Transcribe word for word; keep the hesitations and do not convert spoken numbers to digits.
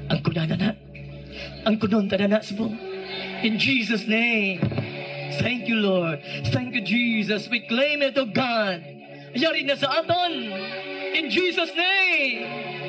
Ang kunana na. Ang kunon tananas mo. In Jesus' name. Thank you, Lord. Thank you, Jesus. We claim it, O God. Yari na sa aton. In Jesus' name.